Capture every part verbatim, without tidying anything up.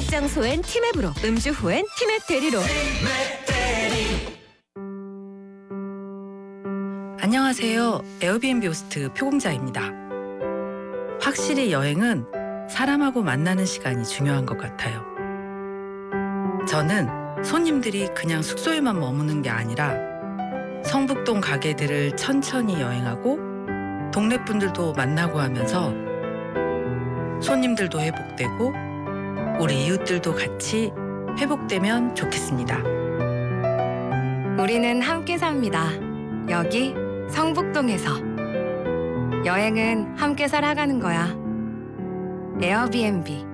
장소엔 티맵으로, 음주 후엔 티맵 대리로. 안녕하세요. 에어비앤비 호스트 표공자입니다. 확실히 여행은 사람하고 만나는 시간이 중요한 것 같아요. 저는 손님들이 그냥 숙소에만 머무는 게 아니라 성북동 가게들을 천천히 여행하고 동네 분들도 만나고 하면서 손님들도 회복되고 우리 이웃들도 같이 회복되면 좋겠습니다. 우리는 함께 삽니다. 여기 성북동에서. 여행은 함께 살아가는 거야. 에어비앤비.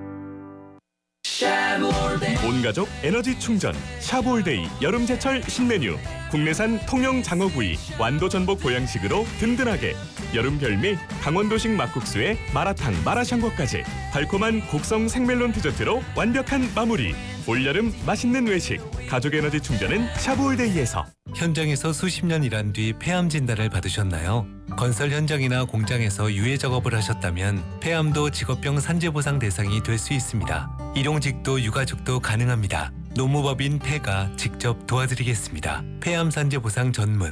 온가족 에너지 충전 샤브올데이 여름제철 신메뉴. 국내산 통영 장어구이 완도 전복 보양식으로 든든하게. 여름 별미 강원도식 막국수에 마라탕 마라샹궈까지. 달콤한 곡성 생멜론 디저트로 완벽한 마무리. 올여름 맛있는 외식. 가족 에너지 충전은 샤브올데이에서. 현장에서 수십 년 일한 뒤 폐암 진단을 받으셨나요? 건설 현장이나 공장에서 유해 작업을 하셨다면 폐암도 직업병 산재보상 대상이 될 수 있습니다. 일용직도 유가족도 가능합니다. 노무법인 폐가 직접 도와드리겠습니다. 폐암 산재보상 전문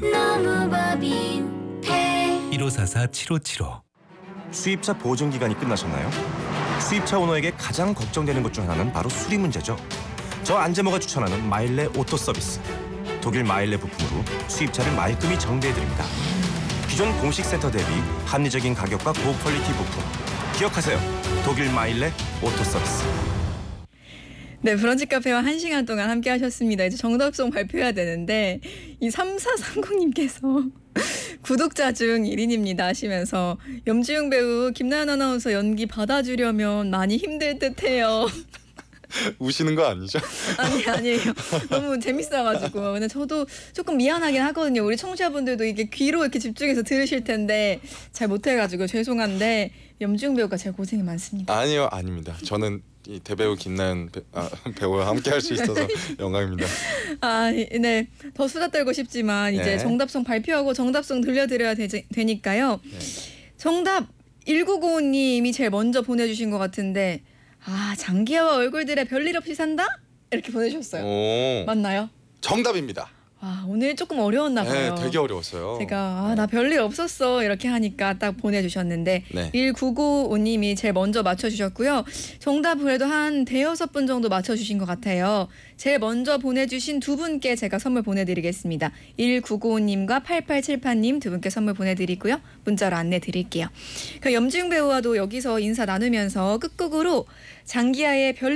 노무법인 폐. 일오사사 칠오칠오. 수입차 보증 기간이 끝나셨나요? 수입차 오너에게 가장 걱정되는 것 중 하나는 바로 수리 문제죠. 저 안재모가 추천하는 마일레 오토 서비스. 독일 마일레 부품으로 수입차를 말끔히 정비해드립니다. 기존 공식 센터 대비 합리적인 가격과 고퀄리티 부품. 기억하세요. 독일 마일레 오토 서비스. 네, 브런치 카페와 한 시간 동안 함께 하셨습니다. 이제 정답송 발표해야 되는데 이 삼사삼공님께서 구독자 중 일 인입니다 하시면서 염지웅 배우 김나연 아나운서 연기 받아주려면 많이 힘들 듯해요. 우시는 거 아니죠? 아니 아니에요. 너무 재밌어가지고. 근데 저도 조금 미안하긴 하거든요. 우리 청취자분들도 이게 귀로 이렇게 집중해서 들으실 텐데 잘 못해가지고 죄송한데 염지웅 배우가 제일 고생이 많습니다. 아니요, 아닙니다. 저는 이 대배우 김나연 배, 아, 배우와 함께 할 수 있어서 영광입니다. 아, 네. 더 수다 떨고 싶지만 이제 네. 정답송 발표하고 정답송 들려드려야 되, 되니까요. 네. 정답 일구구오님이 제일 먼저 보내주신 것 같은데 아, 장기하와 얼굴들의 별일 없이 산다? 이렇게 보내주셨어요. 오, 맞나요? 정답입니다. 아, 오늘 조금 어려웠나 봐요. 네, 되게 어려웠어요. 제가 아, 나 별일 없었어 이렇게 하니까 딱 보내주셨는데 네. 일구구오님이 제일 먼저 맞춰주셨고요. 정답 그래도 한 대여섯 분 정도 맞춰주신 것 같아요. 제일 먼저 보내주신 두 분께 제가 선물 보내드리겠습니다. 일구구오님과 팔팔칠팔님 두 분께 선물 보내드리고요. 문자로 안내드릴게요. 염지웅 배우와도 여기서 인사 나누면서 끝곡으로 장기하의 별